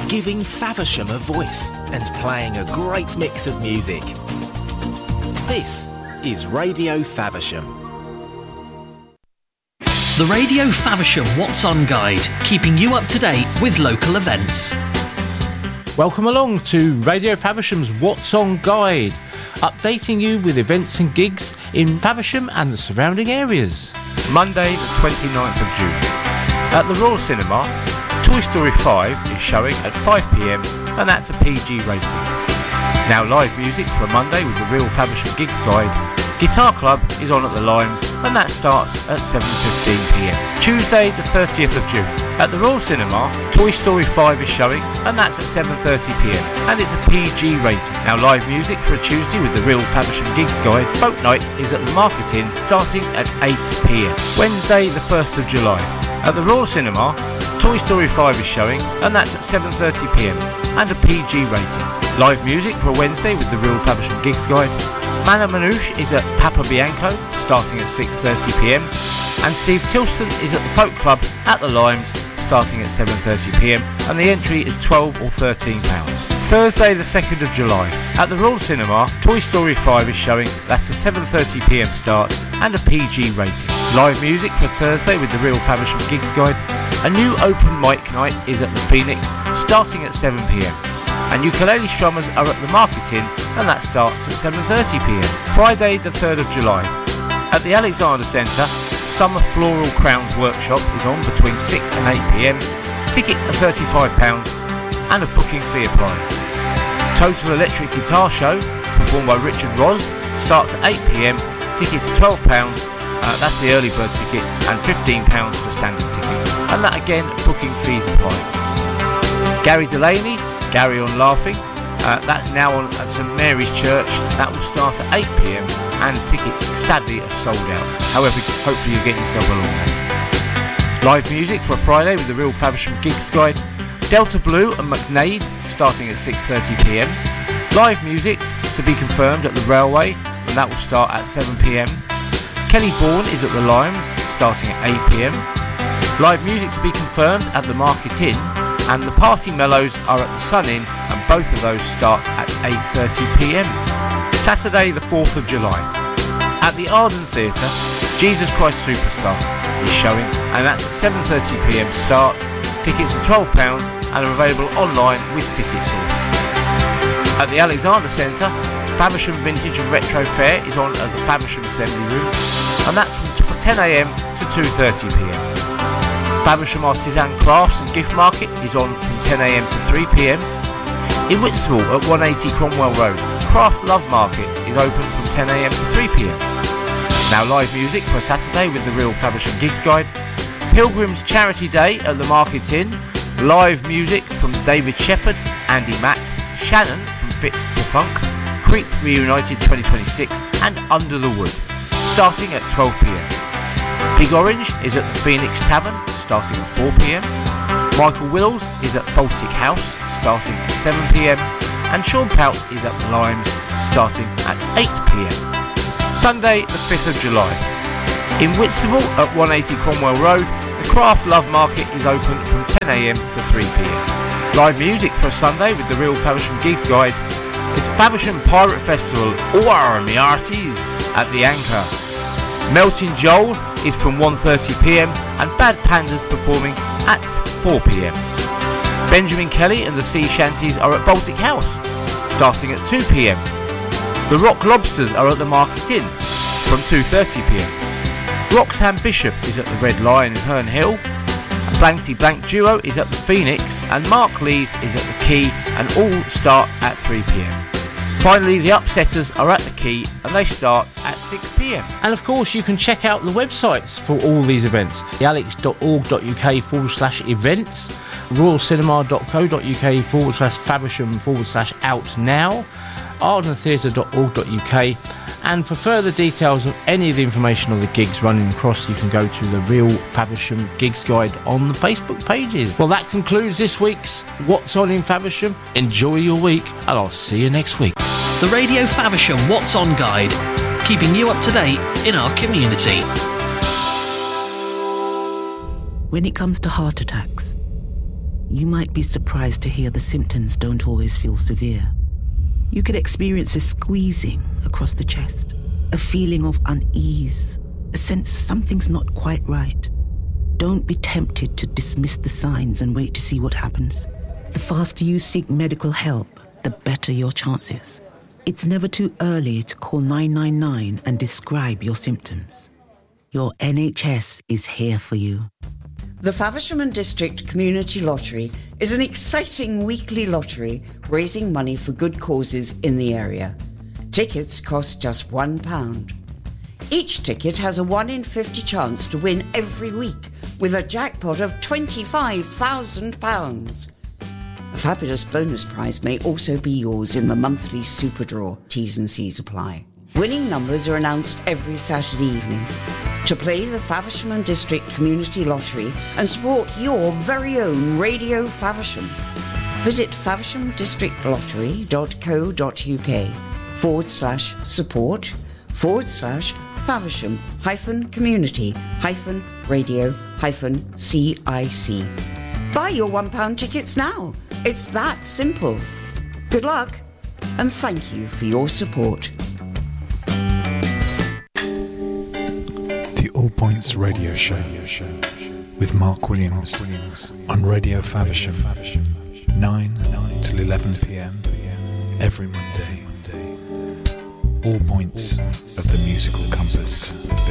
giving Faversham a voice and playing a great mix of music. This is Radio Faversham. The Radio Faversham What's On Guide, keeping you up to date with local events. Welcome along to Radio Faversham's What's On Guide, updating you with events and gigs in Faversham and the surrounding areas. Monday the 29th of June. At the Royal Cinema, Toy Story 5 is showing at 5pm and that's a PG rating. Now live music for a Monday with the Real Faversham Gigs Guide. Guitar Club is on at the Limes and that starts at 7:15pm. Tuesday the 30th of June. At the Royal Cinema, Toy Story 5 is showing and that's at 7:30pm and it's a PG rating. Now live music for a Tuesday with the Real Faversham Gigs Guide. Folk Night is at the Market Inn starting at 8pm. Wednesday the 1st of July. At the Royal Cinema, Toy Story 5 is showing and that's at 7:30pm and a PG rating. Live music for a Wednesday with the Real Faversham Gigs Guide. Mana Manouche is at Papa Bianco starting at 6:30pm and Steve Tilston is at the Folk Club at the Limes starting at 7:30pm and the entry is £12 or £13. Thursday the 2nd of July. At the Royal Cinema, Toy Story 5 is showing, that's a 7:30pm start and a PG rating. Live music for Thursday with the Real Faversham Gigs Guide. A new open mic night is at the Phoenix starting at 7pm. And ukulele strummers are at the Market Inn and that starts at 7:30pm. Friday the 3rd of July. At the Alexander Centre, Summer Floral Crowns Workshop is on between 6 and 8pm. Tickets are £35 and a booking fee applies. Total Electric Guitar Show, performed by Richard Ross, starts at 8pm. Tickets are £12, that's the early bird ticket, and £15 for standard ticket. And that again, booking fees apply. Gary Delaney, Gary on Laughing, that's now on at St Mary's Church. That will start at 8pm and tickets sadly are sold out. However, hopefully you'll get yourself along there. Live music for a Friday with the Real Faversham Gigs Guide. Delta Blue and McNade starting at 6:30pm. Live music to be confirmed at the Railway and that will start at 7pm. Kelly Bourne is at the Limes starting at 8pm. Live music to be confirmed at the Market Inn and the Party Mellows are at the Sun Inn and both of those start at 8:30pm. Saturday the 4th of July. At the Arden Theatre, Jesus Christ Superstar is showing and that's at 7:30pm start. Tickets are £12 and are available online with Ticket Source. At the Alexander Centre, Faversham Vintage and Retro Fair is on at the Faversham Assembly Room and that's from 10am to 2:30pm. Faversham Artisan Crafts and Gift Market is on from 10am to 3pm. In Whitstable at 180 Cromwell Road, Craft Love Market is open from 10am to 3pm. Now live music for Saturday with the Real Faversham Gigs Guide. Pilgrim's Charity Day at the Market Inn. Live music from David Shepherd, Andy Mack, Shannon from Fit to Funk, Creep Reunited 2026 and Under the Wood, starting at 12pm. Big Orange is at the Phoenix Tavern, starting at 4pm. Michael Wills is at Baltic House, starting at 7pm. And Sean Pout is at the Limes, starting at 8pm. Sunday the 5th of July. In Whitstable at 180 Cromwell Road, the Craft Love Market is open from 10am to 3pm. Live music for a Sunday with the Real Faversham Gigs Guide. It's Faversham Pirate Festival, or me arties, at the Anchor. Melting Joel is from 1:30pm and Bad Pandas performing at 4pm. Benjamin Kelly and the Sea Shanties are at Baltic House, starting at 2pm. The Rock Lobsters are at the Market Inn from 2:30pm. Roxham Bishop is at the Red Lion in Herne Hill. Blankety Blank Duo is at the Phoenix and Mark Lees is at the Quay and all start at 3pm. Finally, the Upsetters are at the Quay and they start at 6pm. And of course you can check out the websites for all these events. thealex.org.uk/events, royalcinema.co.uk/Faversham/out now, ardentheatre.org.uk, and for further details of any of the information on the gigs running across, you can go to the Real Faversham Gigs Guide on the Facebook pages. Well, that concludes this week's What's On in Faversham. Enjoy your week and I'll see you next week. The Radio Faversham What's On Guide, keeping you up to date in our community. When it comes to heart attacks, you might be surprised to hear the symptoms don't always feel severe. You could experience a squeezing across the chest, a feeling of unease, a sense something's not quite right. Don't be tempted to dismiss the signs and wait to see what happens. The faster you seek medical help, the better your chances. It's never too early to call 999 and describe your symptoms. Your NHS is here for you. The Faversham and District Community Lottery is an exciting weekly lottery raising money for good causes in the area. Tickets cost just £1. Each ticket has a 1 in 50 chance to win every week with a jackpot of £25,000. A fabulous bonus prize may also be yours in the monthly super draw. T's and C's apply. Winning numbers are announced every Saturday evening. To play the Faversham and District Community Lottery and support your very own Radio Faversham, visit faversham-lottery.co.uk/support/Faversham-community-radio-CIC. Buy your £1 tickets now. It's that simple. Good luck, and thank you for your support. The All Points Radio Show with Mark Williams on Radio Faversham, 9 till 11 p.m. every Monday. All points of the musical compass.